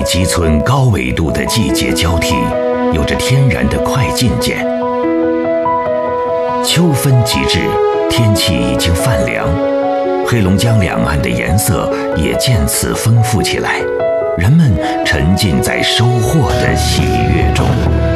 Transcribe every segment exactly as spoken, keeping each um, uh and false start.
极村高纬度的季节交替，有着天然的快进键。秋分即至，天气已经泛凉，黑龙江两岸的颜色也渐次丰富起来，人们沉浸在收获的喜悦中。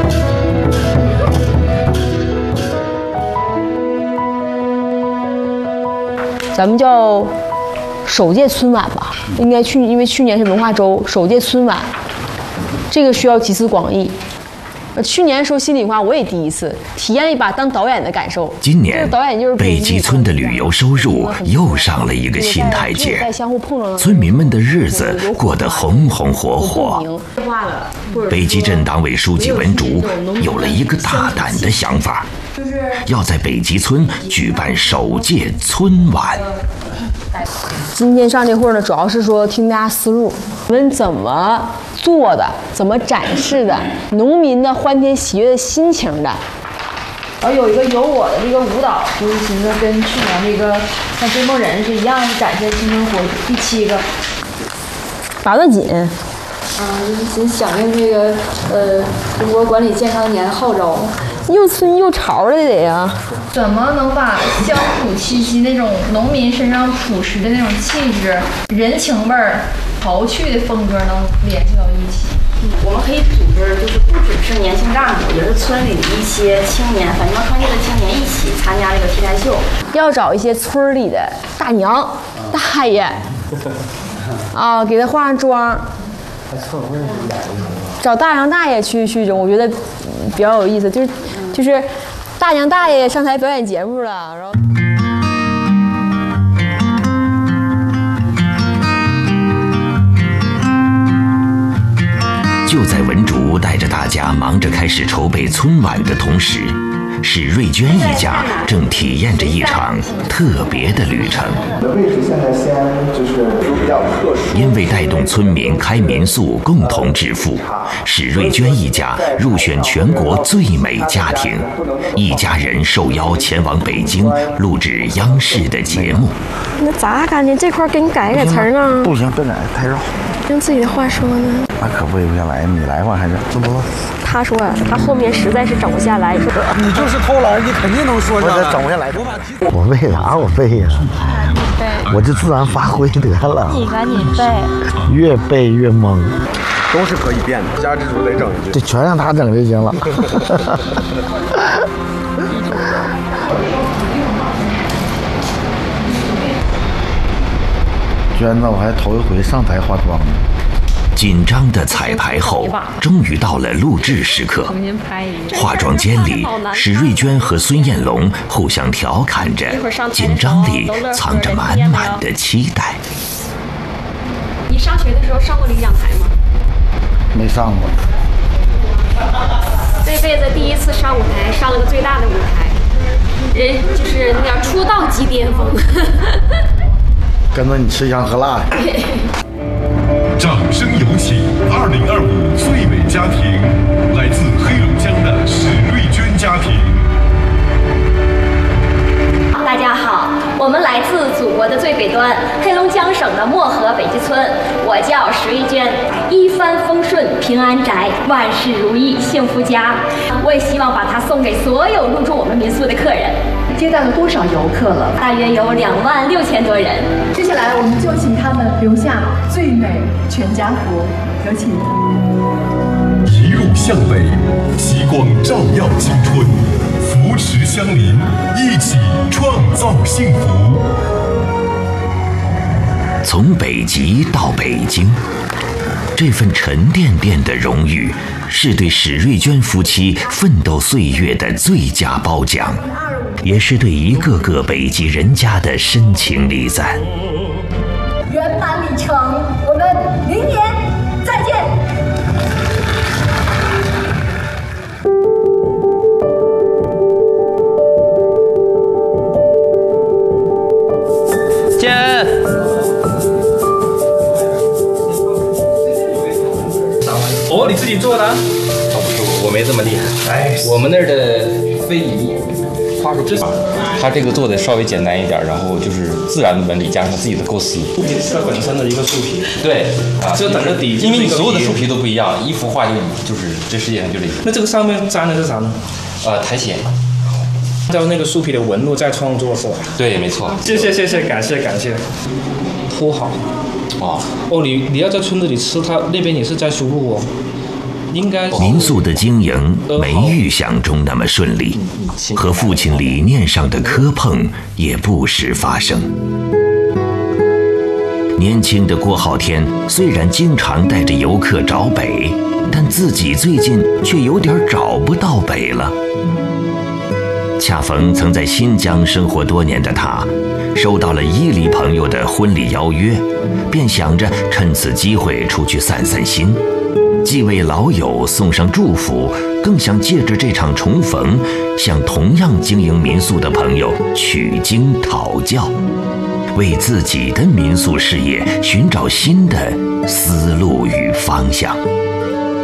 咱们叫首届春晚吧，应该去，因为去年是文化周，首届春晚，这个需要集思广益。去年说心里话，我也第一次体验一把当导演的感受。 今年北极村的旅游收入又上了一个新台阶，村民们的日子过得红红火火。北极镇党委书记文竹有了一个大胆的想法，要在北极村举办首届春晚。 今天上这会儿呢，主要是说听大家思路，我们怎么做的，怎么展示的，农民的欢天喜悦的心情的。 然后有一个有我的这个舞蹈，就是寻思跟去年这个像追梦人是一样，展现青春活力。第七个， 把得紧。 啊，就是寻响应这个呃中国管理健康年号召。 又村又潮的得呀！ 怎么能把乡土气息那种农民身上朴实的那种气质、人情味儿、豪趣的风格能联系到一起？ 嗯，我们可以组织，就是不只是年轻干部，也是村里的一些青年，反正创业的青年一起参加这个题材秀。 要找一些村里的大娘、大爷啊，给他化上妆。找大娘大爷去去，我觉得比较有意思，就是就是大娘大爷上台表演节目了，然后。 就在文竹带着大家忙着开始筹备春晚的同时，史瑞娟一家正体验着一场特别的旅程。 位置现在先就是比较特殊， 因为带动村民开民宿共同致富，史瑞娟一家入选全国最美家庭，一家人受邀前往北京录制央视的节目。 那咋感觉这块给你改改词儿呢？ 不行，别改，太绕。 用自己的话说呢？ 那可不不下来，你来吧还是？怎么了？ 他说他后面实在是整不下来，说你就是偷懒，你肯定能说上来。 我整不下来，我背啥？我背呀、啊，我就自然发挥得了。 你赶紧背， 越背越懵。 都是可以变的，家之主得整一句。 这全让他整就行了。娟子，我还头一回上台化妆呢。 紧张的彩排后，终于到了录制时刻。化妆间里，史瑞娟和孙艳龙互相调侃着，紧张里藏着满满的期待。 你上学的时候上过领奖台吗？ 没上过。 这辈子第一次上舞台，上了个最大的舞台，人就是那叫出道即巅峰。 跟着你吃香喝辣的。 掌声有请二零二五最美家庭，来自黑龙江的史瑞娟家庭。 大家好，我们来自祖国的最北端，黑龙江省的漠河北极村。我叫史瑞娟，一帆风顺，平安宅，万事如意，幸福家。我也希望把它送给所有入住我们民宿的客人。 接待了多少游客了？ 大约有两万六千多人。 接下来，我们就请他们留下最美全家福，有请。 一路向北，极光照耀青春，扶持相邻，一起创造幸福。 从北极到北京，这份沉甸甸的荣誉，是对史瑞娟夫妻奋斗岁月的最佳褒奖，也是对一个个北极人家的深情礼赞。 圆满里程，我们明年再见。 见。哦，你自己做的？哦，不是我，我没这么厉害。哎，我们那儿的非遗，花画个画。 他这个做的稍微简单一点，然后就是自然的纹理加上自己的构思。 树皮是它本身的一个树皮。 对啊， 就等着底， 因为你所有的树皮都不一样，一幅画就就是这世界上就这一个。 那这个上面粘的是啥呢？ 呃，苔藓。 按照那个树皮的纹路再创作是吧？ 对，没错。 谢谢谢谢，感谢感谢。铺好。 哇哦，你你要在村子里吃，它那边也是在修路哦。应该民宿的经营没预想中那么顺利，和父亲理念上的磕碰也不时发生。年轻的郭浩天虽然经常带着游客找北，但自己最近却有点找不到北了。恰逢曾在新疆生活多年的他，收到了伊犁朋友的婚礼邀约，便想着趁此机会出去散散心，既为老友送上祝福，更想借着这场重逢，向同样经营民宿的朋友取经讨教，为自己的民宿事业寻找新的思路与方向。